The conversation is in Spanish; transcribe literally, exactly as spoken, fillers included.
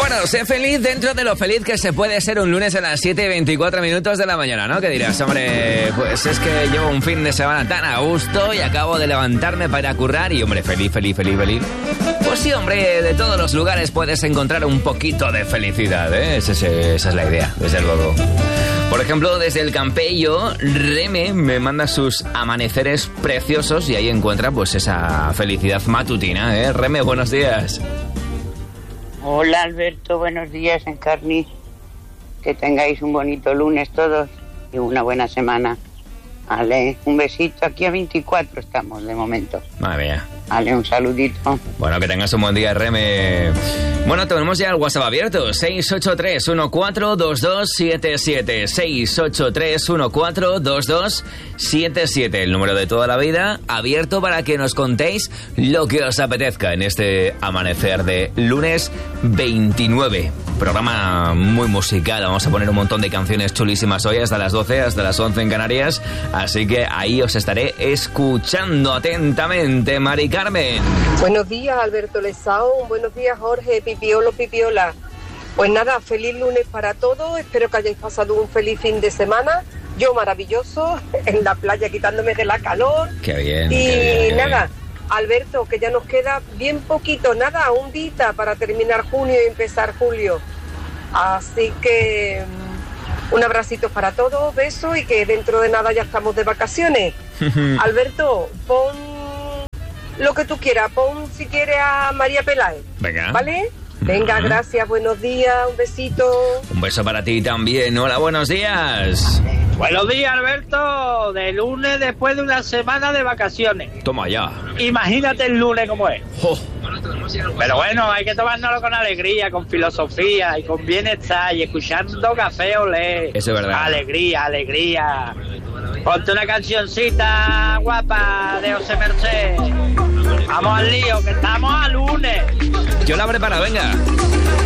Bueno, sé feliz dentro de lo feliz que se puede ser un lunes a las siete y veinticuatro minutos de la mañana, ¿no? ¿Qué dirás? Hombre, pues es que llevo un fin de semana tan a gusto y acabo de levantarme para ir a currar y, hombre, feliz, feliz, feliz, feliz. Pues sí, hombre, de todos los lugares puedes encontrar un poquito de felicidad, ¿eh? Esa es, esa es la idea, desde luego. Por ejemplo, desde el Campello, Reme me manda sus amaneceres preciosos y ahí encuentra, pues, esa felicidad matutina, ¿eh? Reme, buenos días. Hola Alberto, buenos días Encarni, que tengáis un bonito lunes todos y una buena semana. Ale, un besito, aquí a veinticuatro estamos de momento. Madre mía. Ale, un saludito. Bueno, que tengas un buen día, Reme. Bueno, tenemos ya el WhatsApp abierto, seis ocho tres uno cuatro dos dos siete siete, seis ocho tres uno cuatro dos dos siete siete, el número de toda la vida, abierto para que nos contéis lo que os apetezca en este amanecer de lunes veintinueve. Programa muy musical, vamos a poner un montón de canciones chulísimas hoy hasta las doce, hasta las once en Canarias, así que ahí os estaré escuchando atentamente, Mari Carmen. Buenos días, Alberto Lesao, buenos días, Jorge, Pipiolo, Pipiola. Pues nada, feliz lunes para todos, espero que hayáis pasado un feliz fin de semana, yo maravilloso, en la playa quitándome de la calor. Qué bien. Y qué bien, qué nada, bien. Alberto, que ya nos queda bien poquito, nada, un día para terminar junio y empezar julio. Así que un abracito para todos, beso y que dentro de nada ya estamos de vacaciones. Alberto, pon lo que tú quieras, pon si quieres a María Peláez. Venga. ¿Vale? Venga, gracias, buenos días, un besito. Un beso para ti también. Hola, buenos días. Buenos días, Alberto. De lunes después de una semana de vacaciones. Toma ya. Imagínate el lunes como es. Oh. Pero bueno, hay que tomárnoslo con alegría, con filosofía y con bienestar y escuchando café olé. Eso es verdad. Alegría, alegría. Ponte una cancioncita guapa de José Merced. Vamos al lío, que estamos a lunes. Yo la preparo, venga.